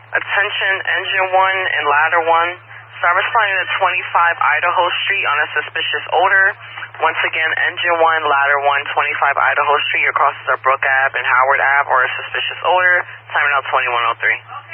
Attention, engine 1 and ladder 1. Start responding to 25 Idaho Street on a suspicious odor. Once again, engine 1, ladder 1, 25 Idaho Street. Your crosses are Brook Ave and Howard Ave or a suspicious odor. Timing out 2103.